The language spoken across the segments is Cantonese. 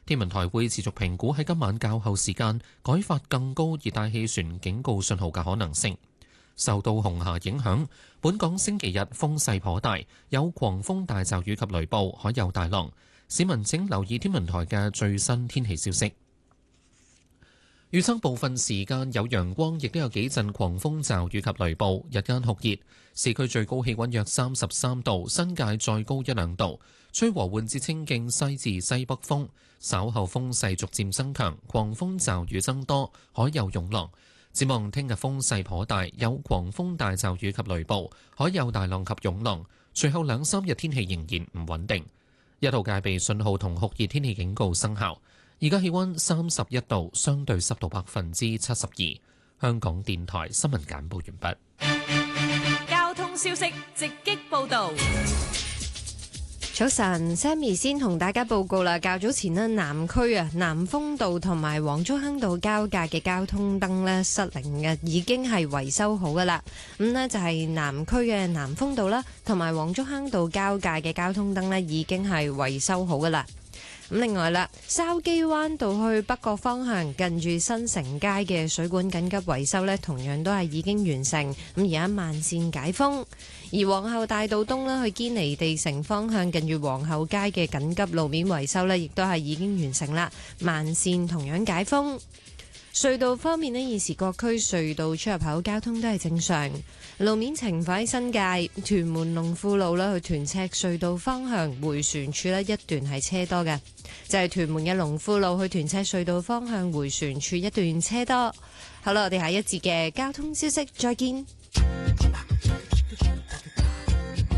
天文台會持續評估喺今晚較後時間改發更高熱帶氣旋警告信號嘅可能性。受到紅霞影響，本港星期日風勢頗大，有狂風大驟雨及雷暴，海有大浪。市民請留意天文台嘅最新天氣消息。預測部分時間有陽光，亦都有幾陣狂風驟雨及雷暴，日間酷熱。市區最高氣溫約33度，新界再高1-2度。吹和緩至清勁西至西北風，稍後風勢逐漸增強，狂風驟雨增多，海有湧浪。展望聽日風勢頗大，有狂風大驟雨及雷暴，海有大浪及湧浪。隨後2-3日天氣仍然唔穩定。1號戒備信號同酷熱天氣警告生效。而家氣溫31度，相對濕度72%。香港電台新聞簡報完畢。 交通消息直擊報道。 早晨 ，Sammy 先同大家報告啦。較早前咧，南區南豐道同埋黃竹坑道交界嘅交通燈咧失靈嘅，已經係維修好噶啦。咁呢就係南區嘅南豐道啦，同埋黃竹坑道交界嘅交通燈咧已經係維修好噶啦。咁另外啦，筲箕灣道去北角方向近住新城街嘅水管緊急維修呢，同樣都係已經完成。咁而家慢線解封，而皇后大道東啦去堅尼地城方向近住皇后街嘅緊急路面維修呢，亦都係已經完成啦，慢線同樣解封。隧道方面呢，現時各區隧道出入口交通都係正常。路面情況喺新界屯門龍富路啦去屯赤隧道方向迴旋處呢一段係車多嘅，就係屯門嘅龍富路去屯赤隧道方向迴旋處一段車多。好啦，我哋下一節嘅交通消息再見。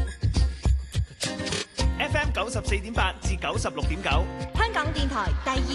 FM 94.8至96.9， 香港電台第二